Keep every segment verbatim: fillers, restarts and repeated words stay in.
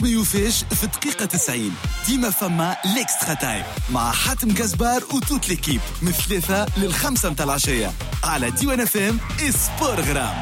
ما يوفاش في دقيقة تسعين ديما فما ليكسترا تايم مع حاتم كزبار وتوت ليكيب من ثلاثة للخمسة متاع العشية على ديوان اف ام سبور غرام.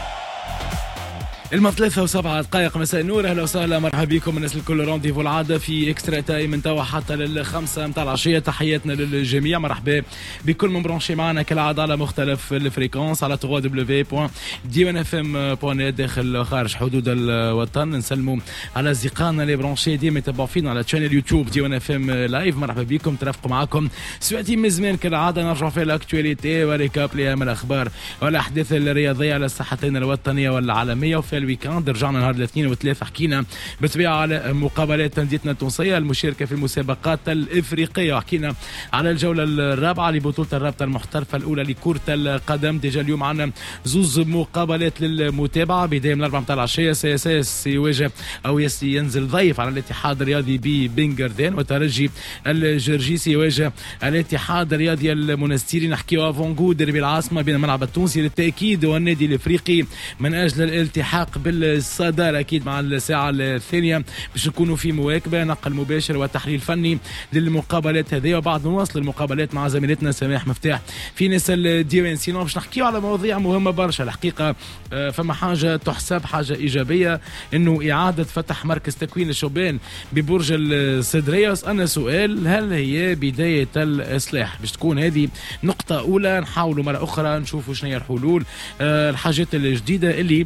الما ثلاثة وسبعة دقائق مساء النور. اهلا وسهلا مرحبا بكم الناس الكل. رونديفو العاده في اكسترا تايم من توا حتى للخمسة متاع العشيه. تحياتنا للجميع، مرحبا بكل من برونشي معنا كالعاده على مختلف الفريكونس على دبليو دبليو دبليو دوت ديوان اف ام دوت نت داخل خارج حدود الوطن. نسلموا على اصدقائنا اللي برونشي ديما يتابعوا فينا على تشانل يوتيوب ديوان اف ام لايف. مرحبا بكم، ترافقوا معكم ساعتي من زمان كالعاده نرجعوا في الاكtualité وريكاب لاهم الاخبار والاحداث الرياضيه على الساحتين الوطنيه والعالميه. وفي الويكاند رجعنا نهار الاثنين والثلاث حكينا بالطبيعه على مقابلات انديتنا التونسيه المشاركه في المسابقات الافريقيه. حكينا على الجوله الرابعه لبطوله الرابطه المحترفه الاولى لكره القدم. ديجا اليوم عندنا زوز مقابلات للمتابعه. بدايه من الاربعه متاع العشيه سي اس اس يواجه او ينزل ضيف على الاتحاد الرياضي ببنغردان، وترجي الجرجيسي يواجه الاتحاد الرياضي المنستيري. نحكيو افونغو ديربي العاصمه بين الملعب التونسي للتاكيد والنادي الافريقي من اجل الالتحاق بالصدارة أكيد مع الساعة الثانية باش نكونوا في مواكبة نقل مباشر وتحليل فني للمقابلات هذه. وبعد نواصل المقابلات مع زميلتنا سماح مفتاح في ناس الديوان سينو باش نحكيو على مواضيع مهمة برشا. الحقيقة فما حاجة تحسب حاجة إيجابية إنه إعادة فتح مركز تكوين الشبان ببرج الصدرية. وسألنا سؤال، هل هي بداية الإصلاح؟ باش تكون هذه نقطة أولى. نحاولوا مرة أخرى نشوفوا شنو هي الحلول، الحاجات الجديدة اللي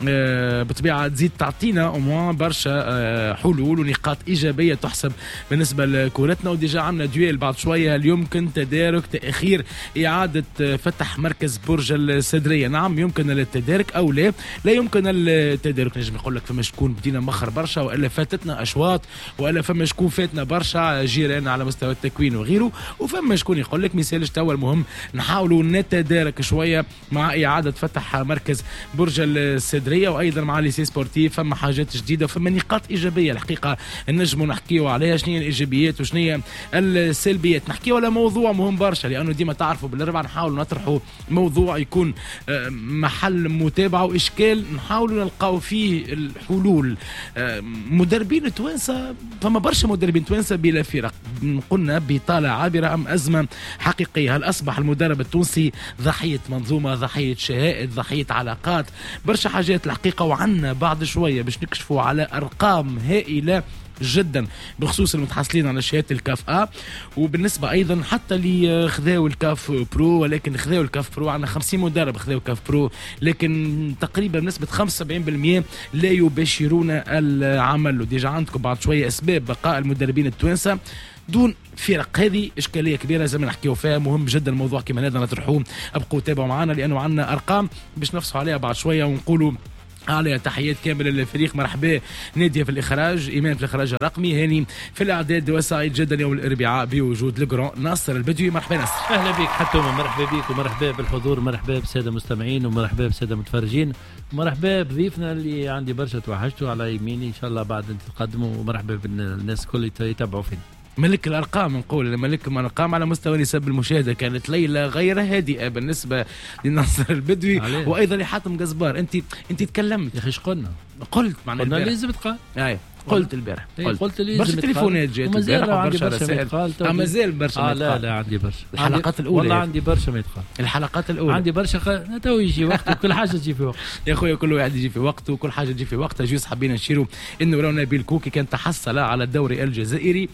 بطبيعة تزيد تعطينا أموا برشا حلول ونقاط إيجابية تحسب بالنسبة لكورتنا. وديجا عمنا دويل بعد شوية، هل يمكن تدارك تأخير إعادة فتح مركز برج الصدرية؟ نعم يمكن التدارك أو لا لا يمكن التدارك. نجم يقول لك فما شكون بدينا مخر برشا وإلا فاتتنا أشواط وإلا فما شكون فاتنا برشا جيران على مستوى التكوين وغيره، وفما شكون يقول لك مثالش توا. المهم نحاولوا نتدارك شوية مع إعادة فتح مركز برج الصدرية. وايضا مع ليسي سبورتيف فما حاجات جديده وفما نقاط ايجابيه. الحقيقه نجموا نحكيوا عليها شنو هي الايجابيات وشنو هي السلبيات. نحكيوا على موضوع مهم برشا لانه ديما تعرفوا بالاربعه نحاولوا نطرحوا موضوع يكون محل متابعه واشكال نحاولوا نلقاو فيه الحلول. مدربين توانسه فما برشا مدربين توانسه بلا فرق، قلنا بطاله عابره ام ازمه حقيقيه. هل اصبح المدرب التونسي ضحيه منظومه، ضحيه شهائد، ضحيه علاقات، برشا حاجات الحقيقة. وعنا بعد شوية باش نكشفوا على أرقام هائلة جدا بخصوص المتحصلين على شهادة الكاف آ. وبالنسبة أيضا حتى اللي خذاو الكاف برو، ولكن خذاو الكاف برو عنا خمسين مدرب خذاو الكاف برو، لكن تقريبا بنسبة خمسة وسبعين بالمئة لا يباشرون العمل. وديجا عندكم بعد شوية أسباب بقاء المدربين التوانسة دون فرق. هذه إشكالية كبيرة لازم نحكيو فيها، مهم جدا الموضوع كما هذا نطرحوه. أبقوا تابعوا معنا لأنه عنا أرقام باش نفسوا عليها بعد شوية ونقولوا على تحيات كامل الفريق. مرحبا نادية في الإخراج، إيمان في الإخراج الرقمي، هاني في الإعداد. وسعيد جدا يوم الأربعاء بوجود الجران ناصر البدوي. مرحبا ناصر. أهلا بك حتى مرحبا بك ومرحبا بالحضور، مرحبا بالسادة المستمعين ومرحبا بالسادة المتفرجين، ومرحبا بضيفنا اللي عندي برشا توحشتوا على يميني إن شاء الله بعد أن تقدموا، ومرحبا بالناس كل يتابعوا فينا. ملك الأرقام نقول ملك الأرقام على مستوى نسب المشاهدة. كانت ليلة غير هادئة بالنسبة لناصر البدوي عليه. وأيضا لحاتم كزبار. أنت أنت تكلمت يا أخي. قلنا قلت معنا قلنا لازم تقال. أي قلت البارح قلت, قلت لي برشا تليفونات جات البارح برشا رسائل. ما زال برشا آه لا لا عندي برشا الحلقات الأولى والله عندي برشا ما يتقال. الحلقات الأولى عندي برشا خ... تو يجي وقته وكل حاجة تجي في وقت يا أخويا. كل واحد يجي في وقته وكل حاجة تجي في وقتها. جوز حابين نشيروا إنه لو نبيل كوكي كان تحصل على الدوري الجزائري.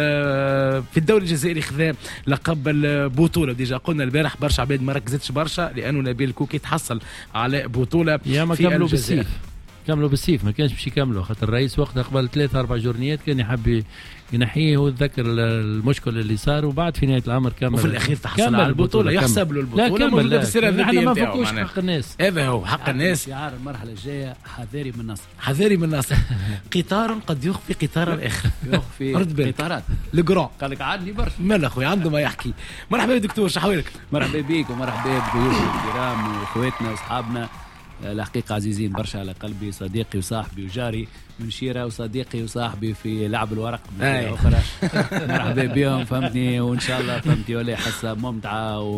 آه في الدوري الجزائري خذا لقب البطولة. ديجا قلنا البارح برشا عباد ما ركزتش برشا لأنه نبيل كوكي تحصل على بطولة يا ما كملوا بالسيف. كملوا بالسيف ما كانش باش يكملوا، خاطر الرئيس وقتها قبل ثلاثة أربع جورنيات كان يحب ينحيه وتذكر المشكل اللي صار، وبعد في نهايه الامر كمل وفي الاخير تحصل على البطوله. يحسب له البطوله. لا كمل. لا احنا ما نفكوش حق الناس. هذا هو حق الناس. شعار المرحله الجايه حذاري من النصر. حذاري من النصر. قطار قد يخفي قطارا اخر. يخفي قطارات الجران. قال لك عندي برشا مال اخوي عنده ما يحكي. مرحبا يا دكتور شحوالك. مرحبا بيك ومرحبا بضيوفنا الكرام واخواتنا واصحابنا. الحقيقة عزيزين برشا على قلبي، صديقي وصاحبي وجاري من شيرة وصديقي وصاحبي في لعب الورق من أخرى. مرحبا بهم فهمتني، وإن شاء الله فهمتي ولا حصة ممتعة و...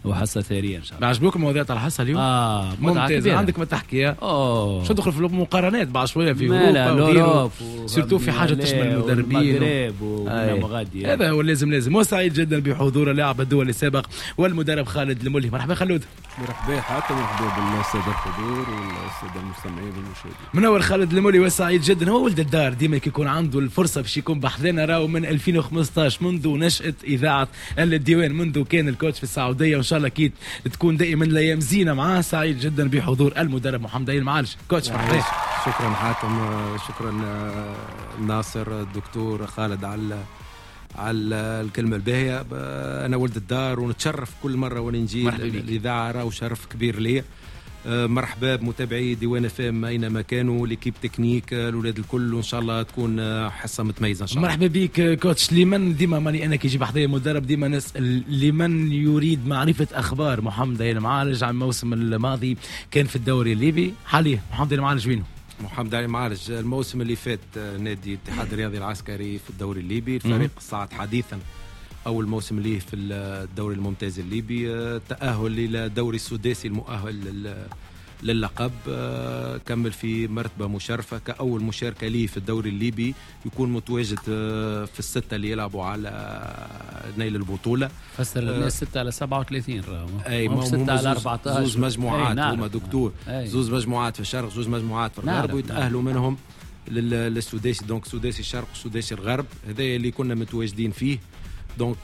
وحصه ثريه ان شاء الله. عجبوك المواضيع تاع الحصه اليوم؟ اه ممتاز. عندك ما تحكي؟ اوه شو ندخل في المقارنات بعد شويه في اوروبا سيرتو في حاجه تشمل المدربين وغادي. هذا هو لازم لازم. وسعيد جدا بحضور اللاعب الدولي السابق والمدرب خالد الملهي. مرحبا خلود. مرحبا حاتم، مرحبا بالساده الحضور والساده المستمعين والمشاهدين. منور خالد الملهي وسعيد جدا. هو ولد الدار ديما كيكون عنده الفرصه باش يكون بحذنا، راهو من ألفين وخمسطاش منذ نشاه اذاعه الديوان، منذ كان الكوتش في السعوديه، وان شاء الله اكيد تكون دائما الايام زينه معاه. سعيد جدا بحضور المدرب محمد علي المعالج. كوتش مرحبا. شكرا حاتم، شكرا ناصر الدكتور خالد على على الكلمه الباهيه. انا ولد الدار ونتشرف كل مره وانا نجي الاذاعه، راهو شرف كبير لي. مرحبا بمتابعي ديوان اف ام اينما كانوا، ليكيب تكنيك، الاولاد الكل، وان شاء الله تكون حصه متميزه ان شاء الله. مرحبا بك كوتش. لمن ديما ماني انا كي يجي بحذايا مدرب ديما نسال لمن يريد معرفه اخبار محمد علي المعالج عن الموسم الماضي كان في الدوري الليبي، حاليا محمد علي المعالج وينه؟ محمد علي المعالج الموسم اللي فات نادي الاتحاد الرياضي العسكري في الدوري الليبي، الفريق صعد حديثا أول موسم ليه في الدوري الممتاز الليبي، تأهل إلى دوري السداسي المؤهل للقب، كمل في مرتبة مشرفة كأول مشاركة ليه في الدوري الليبي، يكون متواجد في الستة اللي يلعبوا على نيل البطولة. فسر الناس ستة على سبعة وثلاثين راهو، أي مو ستة على أربعة عشر، زوز مجموعات نعم. هما دكتور أي. زوز مجموعات في الشرق، زوز مجموعات في الغرب، نعم. ويتأهلوا نعم. منهم للسداسي، دونك سداسي الشرق وسداسي الغرب، هذا اللي كنا متواجدين فيه. دونك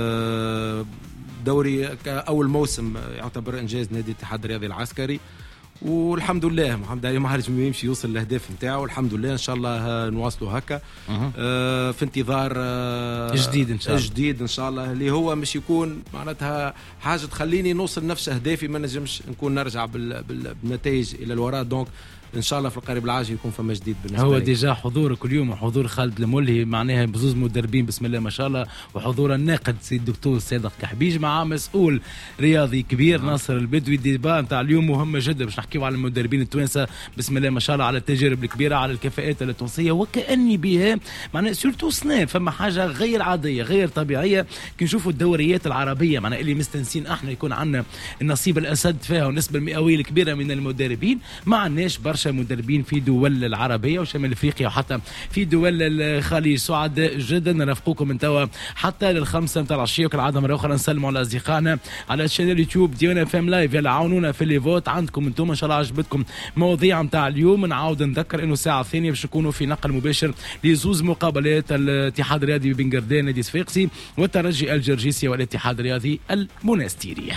دوري كأول موسم يعتبر إنجاز نادي الاتحاد الرياضي العسكري، والحمد لله محمد علي المعالج يمشي يوصل للأهداف نتاعو، والحمد لله إن شاء الله نواصلوا هكا. أه في انتظار أه جديد إن شاء الله جديد إن شاء الله، اللي هو مش يكون معناتها حاجة تخليني نوصل نفس أهدافي، ما نجمش نكون نرجع بالنتائج إلى الوراء. دونك ان شاء الله في القريب العاجل يكون فما جديد بالنسبه هو لي. ديجا حضورك اليوم وحضور خالد الملهي معناها بزوز مدربين بسم الله ما شاء الله، وحضور الناقد سي الدكتور صادق كحبيج مع مسؤول رياضي كبير آه. ناصر البدوي. ديبا نتاع اليوم مهمه جدا باش نحكيو على المدربين التوانسه بسم الله ما شاء الله، على التجارب الكبيره، على الكفاءات التونسيه، وكاني بها معناها سورتو سنة فما حاجه غير عاديه غير طبيعيه كي نشوفوا الدوريات العربيه معناها اللي مستنسين احنا يكون عندنا النصيب الاسد فيها والنسبه المئويه الكبيره من المدربين. ما عندناش برشا مدربين في دول العربيه وشمال افريقيا وحتى في دول الخليج. سعداء جدا نرافقوكم من توا حتى للخمسه نتاع العشيه، وكالعاده مره اخرى نسلموا على اصدقائنا على الشانل يوتيوب ديوان اف ام لايف. يلا عاونونا في اللي فوت عندكم انتم، ان شاء الله عجبتكم مواضيع نتاع اليوم. نعاود نذكر انه الساعه الثانيه باش نكونوا في نقل مباشر لزوز مقابلات الاتحاد الرياضي بن قردان نادي صفاقسي والترجي الجرجيسي والاتحاد الرياضي المنستيري.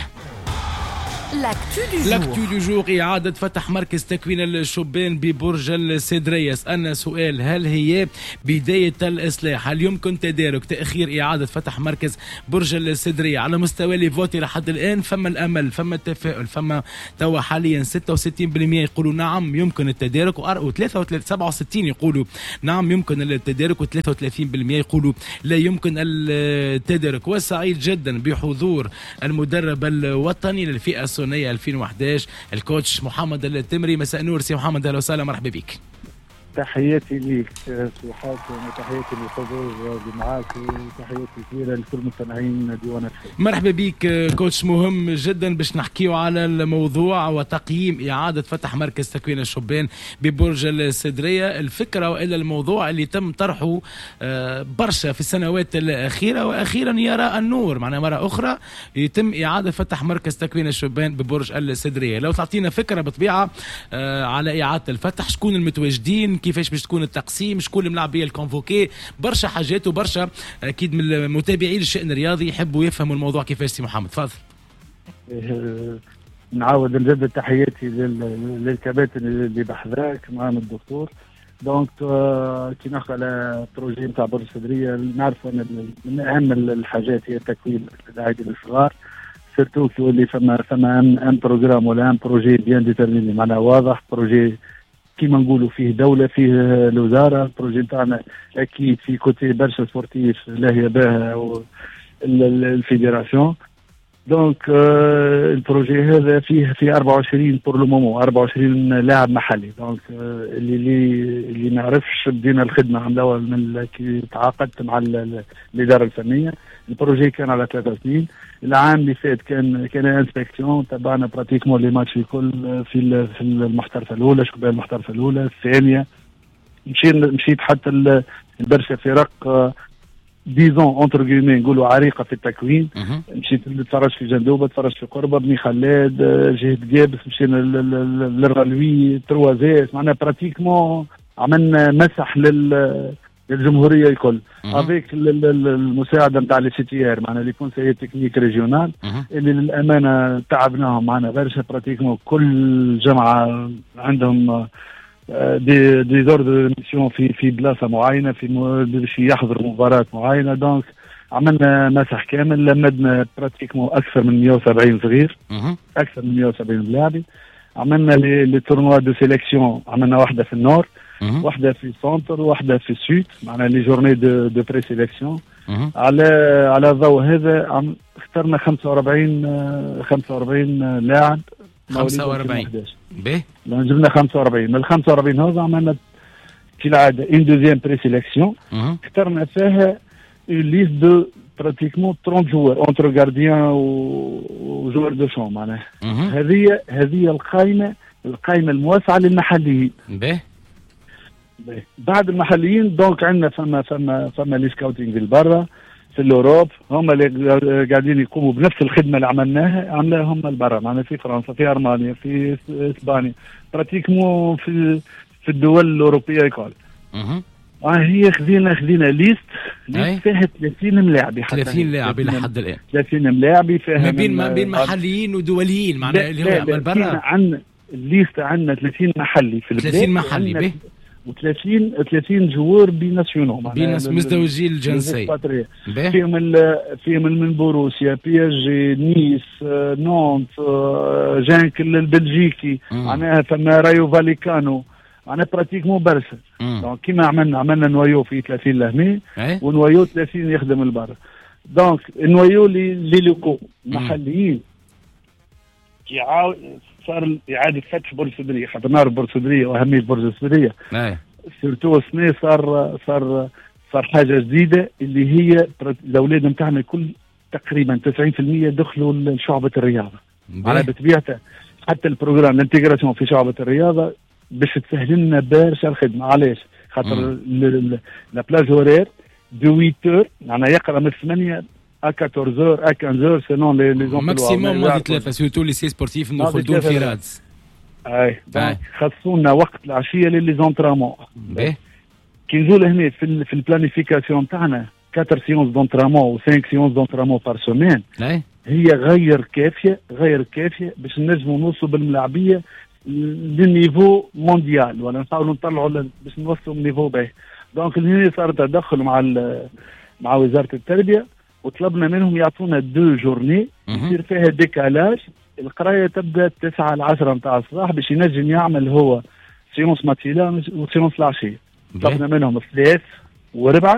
لاكتو دو جور، إعادة فتح مركز تكوين الشبان ببرج السدرية. سألنا سؤال، هل هي بداية الإصلاح؟ هل يمكن تدارك تأخير إعادة فتح مركز برج السدرية؟ على مستوى ليفوتي لحد الآن فما الأمل، فما التفاؤل، فما توا حاليا ستة وستين بالمئة يقولوا نعم يمكن التدارك، و سبعة وستين يقولوا نعم يمكن التدارك، وثلاثة وثلاثين بالمئة يقولوا لا يمكن التدارك. وسعيد جدا بحضور المدرب الوطني للفئة الثانية ألفين وأحد عشر الكوتش محمد التمري. مساء النور سي محمد، اهلا وسهلا، مرحبا بك. تحياتي ليك سي حاتم، وتحياتي للحضور معاك، وتحياتي كبيره لكل مستمعين ديوان اف ام. مرحبا بك كوتش. مهم جدا باش نحكيو على الموضوع وتقييم اعاده فتح مركز تكوين الشبان ببرج السدريه. الفكره والا الموضوع اللي تم طرحه برشا في السنوات الاخيره، واخيرا يرى النور، معناها مره اخرى يتم اعاده فتح مركز تكوين الشبان ببرج السدريه. لو تعطينا فكره بطبيعه على اعاده الفتح، شكون المتواجدين، كيفاش باش تكون التقسيم، شكون الملاعبيه الكونفوكي، برشا حاجات وبرشا اكيد من المتابعين الشأن الرياضي يحبوا يفهموا الموضوع كيفاش. سي محمد تفضل. نعاود نجدد تحياتي للكباتن اللي بحذاك معنا الدكتور. دونك كي نحكي على بروجي نتاع برج السدريه، نعرف ان من اهم الحاجات هي تكوين اللاعبين الصغار، سيرتو كي يولي فما فما ان بروجرام ولا ان بروجي بيان ديترميني، معناها واضح، بروجي كيما نقولوا فيه دولة، فيه الوزارة. البروجي نتاعنا أكيد في كوتي برشا سبورتيف لاهية بها الفيدراسيون. دونك آه البروجي هذا فيه فيه أربعة وعشرين بور لو مومون أربعة وعشرين لاعب محلي. دونك آه اللي اللي اللي ما عرفش بدينا الخدمه من الاول من كي تعاقدت مع الاداره الفنيه. البروجي كان على ثلاثة سنين. العام اللي فات كان كان انسبكسيون، تبعنا براتيكمون لي ماتش الكل في في المحترفه الاولى، شباب المحترفه الاولى الثانيه. مشيت مشيت حتى البرشا فرق ديزون اونتر جيمي نقولوا عريقه في التكوين. مشيت نتفرج في جندوبه، تفرج في قربه، بني خلاد، جهه جابس، مشينا للرلوي تروازيس. معناها براتيكمون عملنا مسح لل للجمهوريه الكل افيك المساعده نتاع لي سي تي ار، معناها لي كونسيي تكنيك ريجيونال اللي للامانه تعبناهم معنا برشا. براتيكمون كل جمعه عندهم دي دي زور ميسيون في في بلاصه معينه، في باش يحضروا مباراه معينه. دونك عملنا مسح كامل، لمدنا براتيكمون اكثر من مئة وسبعين صغير، اكثر من مئة وسبعين لاعب. عملنا لي تورنوا دو سيليكسيون، عملنا واحده في النور، واحده في السنتر، واحده في السود، معناها لي جورني دو دو بري سيليكسيون. على على الضوء هذا عم اخترنا خمسة وأربعين خمسة وأربعين لاعب. خمسة وأربعين باهي، جبنا خمسة وأربعين. من ال خمسة وأربعين هذا عملنا كالعاده ان دوزيام بري سيليكسيون، اخترنا فيها ليست دو براتيكمون ثلاثين جوار اونتر غارديان وجوار دو شون. معناها هذه هذه القائمه القائمه الموسعه للمحليين. باهي بعد المحليين دونك عندنا فما فما فما لي سكاوتينغ البرا في الاوروب، هم اللي قاعدين يقوموا بنفس الخدمه اللي عملناها عملاها هم البرا، معنا في فرنسا، في المانيا، في اسبانيا، براتيكمون في في الدول الاوروبيه الكل. اها اه هي خذينا خذينا ليست ليست فيها ثلاثين ملاعب، ثلاثين لاعب الى حد الان، ثلاثين ملاعب فيها ما بين ما بين محليين ودوليين، معناها اللي هو البرا. عندنا الليست عندنا ثلاثين محلي في البلاد، ثلاثين محلي به و30 ثلاثين جوار بيناسيونال، بناس مزدوجي الجنسي، فيهم فيهم من بوروسيا، بي اس جي، نيس، نونت، جانك البلجيكي، معناها فما رايو فاليكانو، معناها براتيكمون برشا. دونك كيما عملنا عملنا نوايو في ثلاثين لهنا ونوايو ثلاثين يخدم البر. دونك النوايو اللي لوكو محليين يعاود صار إعادة فتح بورصة سدرية، خاطر نعرف بورصة سدرية وأهمية بورصة سدرية. سيرتو السنة صار صار صار حاجة جديدة اللي هي الأولاد نتاعنا كل تقريبا تسعين بالمئة دخلوا لشعبة الرياضة. على بطبيعته حتى البروجرام الانتجراسيون في شعبة الرياضة باش تسهل لنا برشا الخدمة. علاش؟ خاطر لا بلاج هورير دو ثمانية اور، معناها يقرا من ثمانية à quatorze heures à quinze heures selon les les emplois. ماكسيموم ماضي ثلاثة سورتو لي سي سبورتيف ندخلوا في رادس. اي خصونا وقت العشيه للي زونترامون. باهي كي نزول هنا في في البلانيفيكاسيون تاعنا أربعة سيونس دونترامون و خمسة سيونس دونترامون بار سومين، هي غير كافيه غير كافيه باش نجموا نوصلوا بالملاعبيه للنيفو مونديال، ولا نحاولوا نطلعوا باش نوصلوا للنيفو باهي. دونك هنا صار تدخل مع مع وزاره التربيه وطلبنا منهم يعطونا دو جورني يصير فيها ديكالاج. القرايه تبدا تسعة ل عشرة نتاع الصباح باش ينجم يعمل هو سيونس ماتيلا وسيونس العشيه. طلبنا منهم ثلاث وربعه